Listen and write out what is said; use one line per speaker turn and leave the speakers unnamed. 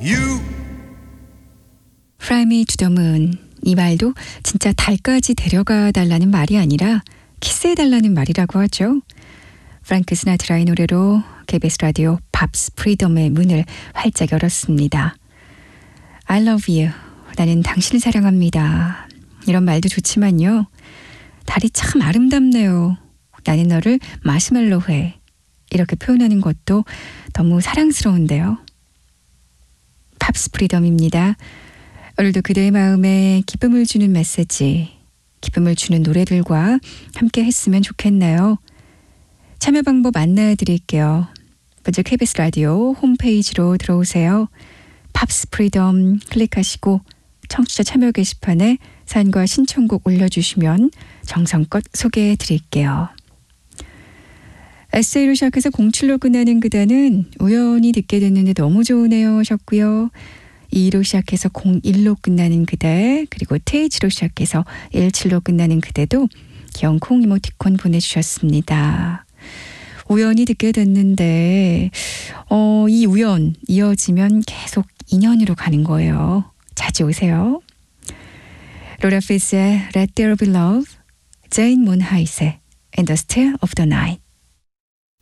you.
Fly me to the moon. 이 말도 진짜 달까지 데려가 달라는 말이 아니라 키스해달라는 말이라고 하죠. 프랭크 시나트라의 노래로 KBS 라디오 팝스 프리덤의 문을 활짝 열었습니다. I love you. 나는 당신을 사랑합니다. 이런 말도 좋지만요. 달이 참 아름답네요. 나는 너를 마시멜로 해. 이렇게 표현하는 것도 너무 사랑스러운데요. 팝스 프리덤입니다. 오늘도 그대의 마음에 기쁨을 주는 메시지, 기쁨을 주는 노래들과 함께 했으면 좋겠네요. 참여 방법 안내해드릴게요. 먼저 KBS 라디오 홈페이지로 들어오세요. 팝스 프리덤 클릭하시고 청취자 참여 게시판에 사연과 신청곡 올려주시면 정성껏 소개해드릴게요. 에세이로 시작해서 07로 끝나는 그대는 우연히 듣게 됐는데 너무 좋으네요 하셨고요. 2로 시작해서 01로 끝나는 그대, 그리고 TH로 시작해서 17로 끝나는 그대도 귀여운 콩 이모티콘 보내주셨습니다. 우연히 듣게 됐는데 이 우연 이어지면 계속 인연으로 가는 거예요. 자주 오세요. 로라 피스의 Let There Be Love, 제인 몬하이스의 In the Still of the Night.